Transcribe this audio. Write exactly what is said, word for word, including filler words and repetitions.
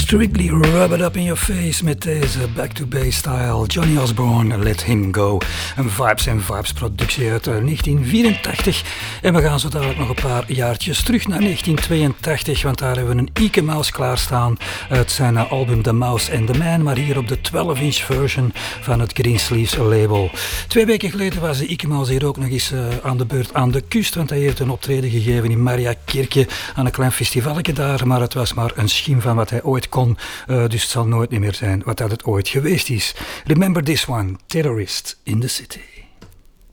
Strictly Rub It Up In Your Face met deze Back to Base style. Johnny Osborne, Let Him Go. Een Vibes and Vibes productie uit negentien vierentachtig. En we gaan zo dadelijk nog een paar jaartjes terug naar negentien tweeëntachtig, want daar hebben we een Ike Mouse klaarstaan uit zijn album The Mouse and the Man, maar hier op de twaalf inch version van het Greensleeves label. Twee weken geleden was de Ike Mouse hier ook nog eens uh, aan de beurt aan de kust, want hij heeft een optreden gegeven in Mariakerke aan een klein festivaletje daar, maar het was maar een schim van wat hij ooit kon, uh, dus het zal nooit meer zijn wat dat het ooit geweest is. Remember this one, Terrorist in the City.